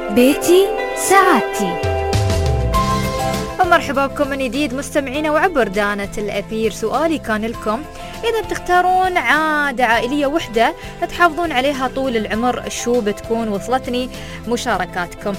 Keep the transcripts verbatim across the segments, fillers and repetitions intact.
بيتي سعادتي. مرحبا بكم من جديد مستمعينا وعبر دانة الأثير. سؤالي كان لكم: إذا بتختارون عادة عائلية وحدة تحافظون عليها طول العمر شو بتكون؟ وصلتني مشاركاتكم.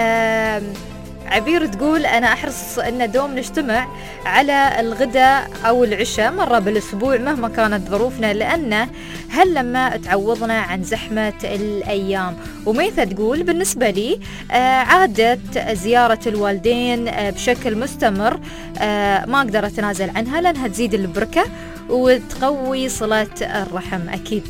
عبير تقول: أنا أحرص أن دوم نجتمع على الغداء أو العشاء مرة بالأسبوع مهما كانت ظروفنا، لأنه هل لما تعوضنا عن زحمة الأيام. وميثة تقول: بالنسبة لي عادة زيارة الوالدين بشكل مستمر ما أقدر أتنازل عنها، لأنها تزيد البركة وتقوي صلة الرحم أكيد.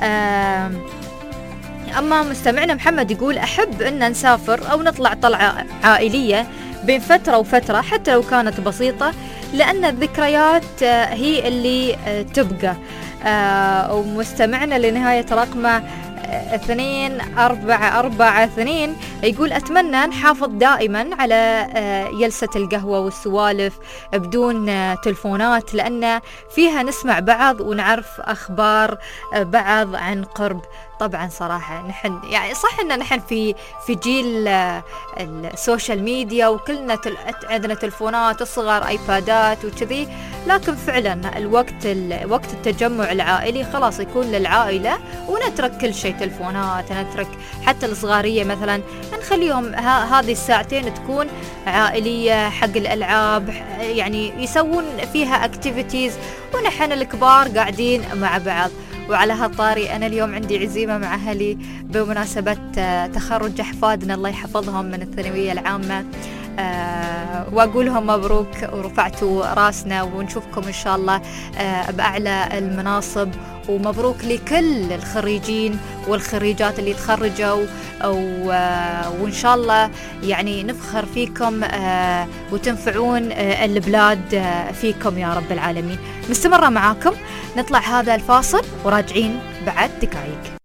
أما مستمعنا محمد يقول: أحب أن نسافر أو نطلع طلعة عائلية بين فترة وفترة حتى لو كانت بسيطة، لأن الذكريات هي اللي تبقى. ومستمعنا لنهاية رقمه اثنين أربعة أربعة اثنين يقول: أتمنى نحافظ دائما على جلسة القهوة والسوالف بدون تلفونات، لأن فيها نسمع بعض ونعرف أخبار بعض عن قرب. طبعا صراحة نحن يعني صح إن نحن في في جيل السوشيال ميديا وكلنا تل... عندنا تلفونات، الصغار ايبادات وكذي، لكن فعلا الوقت وقت التجمع العائلي خلاص يكون للعائلة، ونترك كل شيء تلفونات، نترك حتى الصغارية مثلا نخليهم ه... هذه الساعتين تكون عائلية حق الألعاب، يعني يسوون فيها اكتيفيتيز، ونحن الكبار قاعدين مع بعض. وعلى هالطاري أنا اليوم عندي عزيمة مع أهلي بمناسبة تخرج أحفادنا الله يحفظهم من الثانوية العامة، أه وأقولهم مبروك ورفعتوا راسنا، ونشوفكم إن شاء الله أه بأعلى المناصب، ومبروك لكل الخريجين والخريجات اللي تخرجوا، وإن شاء الله يعني نفخر فيكم أه وتنفعون أه البلاد أه فيكم يا رب العالمين. مستمرة معاكم، نطلع هذا الفاصل وراجعين بعد دقائق.